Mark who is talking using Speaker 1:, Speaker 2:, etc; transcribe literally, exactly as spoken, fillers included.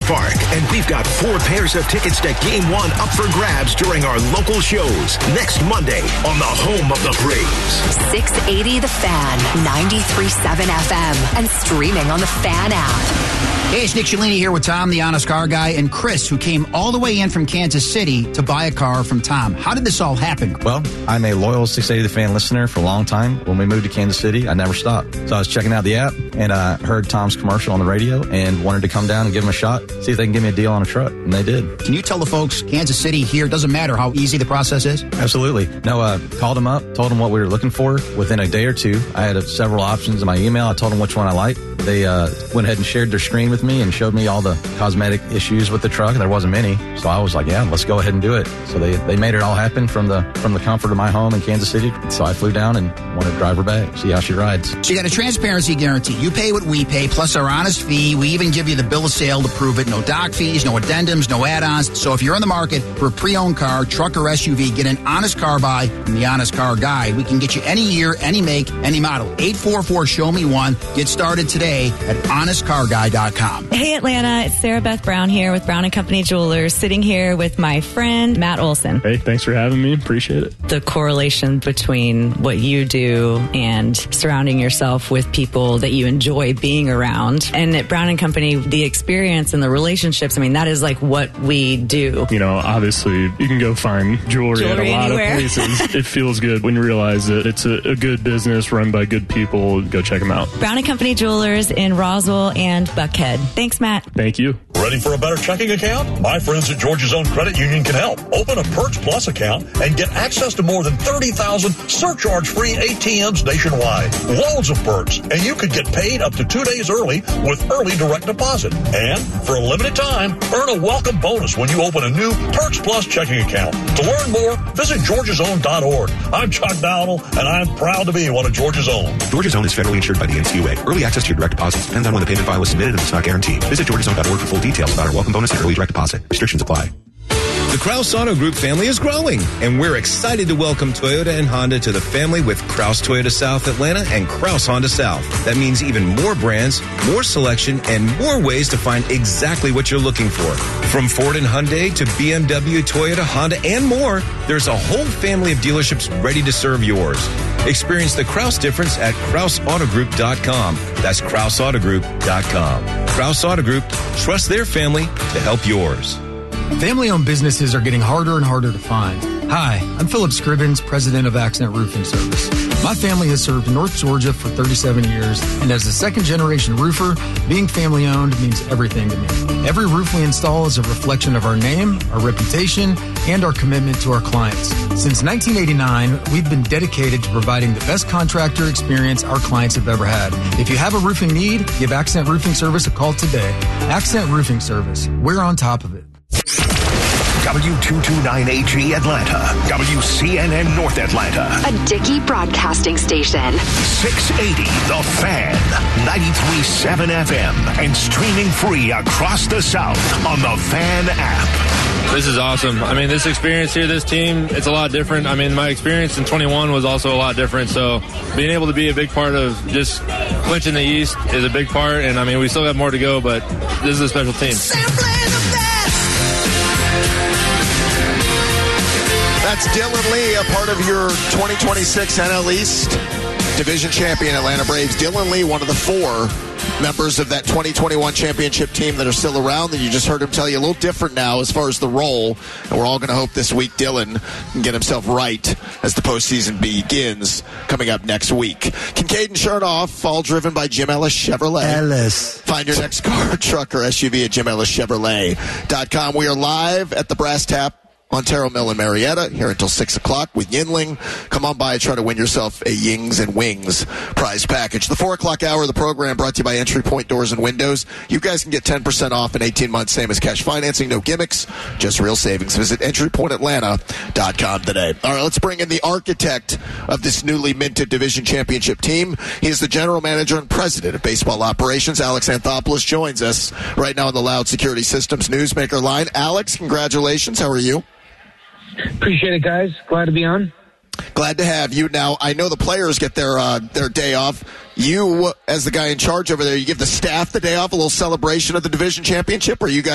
Speaker 1: Park, and we've got four pairs of tickets to Game One up for grabs during our local shows next Monday on the home of the Braves.
Speaker 2: six eighty The Fan, ninety-three point seven F M, and streaming on the Fan app.
Speaker 3: Hey, it's Nick Cellini here with Tom, the Honest Car Guy, and Chris, who came all the way in from Kansas City to buy a car from Tom. How did this all happen?
Speaker 4: Well, I'm a loyal six eighty The Fan listener for a long time. When we moved to Kansas City, I never stopped. So I was checking out the app, and I heard Tom's commercial on the radio and wanted to come down and give him a shot, see if they can give me a deal on a truck, and they did.
Speaker 3: Can you tell the folks, Kansas City here, doesn't matter how easy the process is?
Speaker 4: Absolutely. No, uh, called them up, told them what we were looking for. Within a day or two, I had uh, several options in my email. I told them which one I liked. They uh, went ahead and shared their screen with me and showed me all the cosmetic issues with the truck. There wasn't many, so I was like, yeah, let's go ahead and do it. So they, they made it all happen from the from the comfort of my home in Kansas City. So I flew down and wanted to drive her back, see how she rides.
Speaker 3: So you got a transparency guarantee. You pay what we pay, plus our honest fee. We even give you the bill of sale to prove it. No doc fees, no addendums, no add-ons. So if you're in the market for a pre-owned car, truck, or S U V, get an honest car buy from the Honest Car Guy. We can get you any year, any make, any model. eight four four, show me one. Get started today at honest car guy dot com.
Speaker 5: Hey, Atlanta. It's Sarah Beth Brown here with Brown and Company Jewelers, sitting here with my friend, Matt Olson.
Speaker 6: Hey, thanks for having me. Appreciate it.
Speaker 5: The correlation between what you do and surrounding yourself with people that you enjoy being around. And at Brown and Company, the experience and the relationships, I mean, that is like what we do.
Speaker 6: You know, obviously, you can go find jewelry,
Speaker 5: Jewelry
Speaker 6: at a lot
Speaker 5: anywhere.
Speaker 6: of places. It feels good when you realize that it's a, a good business run by good people. Go check them out.
Speaker 5: Brown and Company Jewelers in Roswell and Buckhead. Thanks, Matt.
Speaker 6: Thank you.
Speaker 7: Ready for a better checking account? My friends at Georgia's Own Credit Union can help. Open a Perks Plus account and get access to more than thirty thousand surcharge-free A T Ms nationwide. Loads of perks, and you could get paid up to two days early with early direct deposit. And for a limited time, earn a welcome bonus when you open a new Perks Plus checking account. To learn more, visit georgias own dot org. I'm Chuck Dowdle, and I'm proud to be one of Georgia's Own.
Speaker 8: Georgia's Own is federally insured by the N C U A. Early access to your direct deposits depends on when the payment file was submitted and it's not guaranteed. Visit georgias own dot org for full details about our welcome bonus and early direct deposit. Restrictions apply.
Speaker 9: The Kraus Auto Group family is growing, and we're excited to welcome Toyota and Honda to the family with Kraus Toyota South Atlanta and Kraus Honda South. That means even more brands, more selection, and more ways to find exactly what you're looking for. From Ford and Hyundai to B M W, Toyota, Honda, and more, there's a whole family of dealerships ready to serve yours. Experience the Kraus difference at kraus auto group dot com. That's kraus auto group dot com. Kraus Auto Group, trust their family to help yours.
Speaker 10: Family-owned businesses are getting harder and harder to find. Hi, I'm Philip Scribbins, president of Accent Roofing Service. My family has served North Georgia for thirty-seven years, and as a second-generation roofer, being family-owned means everything to me. Every roof we install is a reflection of our name, our reputation, and our commitment to our clients. Since nineteen eighty-nine, we've been dedicated to providing the best contractor experience our clients have ever had. If you have a roofing need, give Accent Roofing Service a call today. Accent Roofing Service. We're on top of it.
Speaker 1: W two twenty-nine A G Atlanta, W C N N North Atlanta,
Speaker 2: A Dickey Broadcasting Station.
Speaker 1: six eighty The Fan, ninety-three point seven F M, and streaming free across the South on the Fan app.
Speaker 11: This is awesome. I mean, this experience here, this team, it's a lot different. I mean, my experience in twenty-one was also a lot different. So being able to be a big part of just clinching the East is a big part. And, I mean, we still have more to go, but this is a special team.
Speaker 12: That's Dylan Lee, a part of your twenty twenty-six N L East Division champion Atlanta Braves. Dylan Lee, one of the four members of that twenty twenty-one championship team that are still around. And you just heard him tell you a little different now as far as the role. And we're all going to hope this week Dylan can get himself right as the postseason begins coming up next week. Kincaid and Chernoff, all driven by Jim Ellis Chevrolet.
Speaker 13: Ellis.
Speaker 12: Find your next car, truck, or S U V at jim ellis chevrolet dot com. We are live at the Brass Tap Montero Mill in Marietta, here until six o'clock with Yinling. Come on by and try to win yourself a Yings and Wings prize package. The four o'clock hour of the program brought to you by Entry Point Doors and Windows. You guys can get ten percent off in eighteen months, same as cash financing. No gimmicks, just real savings. Visit entry point atlanta dot com today. All right, let's bring in the architect of this newly minted division championship team. He is the general manager and president of baseball operations. Alex Anthopoulos joins us right now on the Loud Security Systems Newsmaker line. Alex, congratulations. How are you?
Speaker 14: Appreciate it, guys. Glad to be on.
Speaker 12: Glad to have you. Now, I know the players get their uh, their day off. You, as the guy in charge over there, you give the staff the day off, a little celebration of the division championship, or you guys